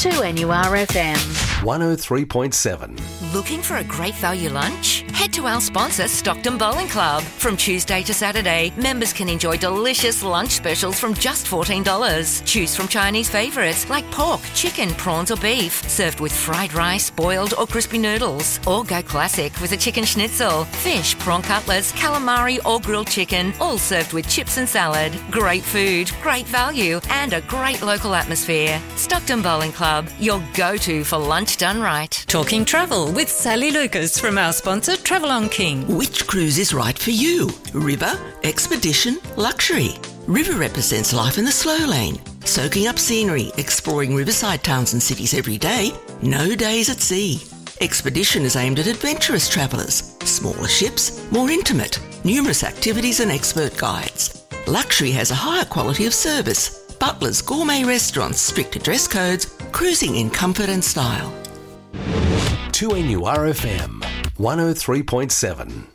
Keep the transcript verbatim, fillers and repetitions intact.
two N U R F M. one oh three point seven. Looking for a great value lunch? Head to our sponsor, Stockton Bowling Club. From Tuesday to Saturday, members can enjoy delicious lunch specials from just fourteen dollars. Choose from Chinese favourites like pork, chicken, prawns or beef, served with fried rice, boiled or crispy noodles. Or go classic with a chicken schnitzel, fish, prawn cutlets, calamari or grilled chicken, all served with chips and salad. Great food, great value and a great local atmosphere. Stockton Bowling Club, your go-to for lunch done right. Talking travel with Sally Lucas from our sponsor Travel on King. Which cruise is right for you? River, expedition, luxury? River represents life in the slow lane, soaking up scenery, exploring riverside towns and cities every day, no days at sea. Expedition is aimed at adventurous travellers, smaller ships, more intimate, numerous activities and expert guides. Luxury has a higher quality of service, butlers, gourmet restaurants, stricter dress codes, cruising in comfort and style. two N U R F M, one oh three point seven.